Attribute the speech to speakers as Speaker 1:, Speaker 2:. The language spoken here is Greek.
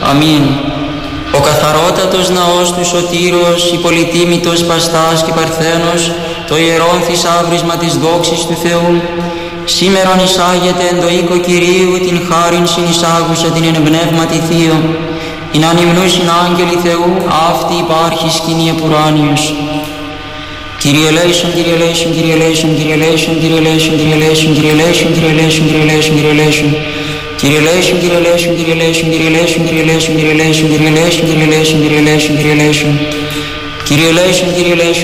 Speaker 1: Αμήν. Ο καθαρότατος ναός του Σωτήρος, η πολυτίμητος Παστάς και Παρθένος, το ιερόν θησαύρισμα της δόξης του Θεού, σήμερον εισάγεται εν το οίκο Κυρίου την χάριν συνεισάγουσα την εν πνεύματι Θείο, ειν ανυμνούσιν άγγελοι Θεού, αυτή υπάρχει σκηνή επουράνιος. Kyrie eleison, Kyrie eleison, Kyrie eleison, Kyrie eleison, Kyrie eleison, Kyrie eleison, Kyrie eleison, Kyrie eleison, Kyrie eleison, Kyrie eleison. Kyrie eleison, Kyrie eleison, Kyrie eleison, Kyrie eleison, Kyrie eleison, Kyrie eleison, Kyrie eleison, Kyrie eleison, Kyrie eleison, Kyrie eleison. Kyrie eleison, Kyrie eleison.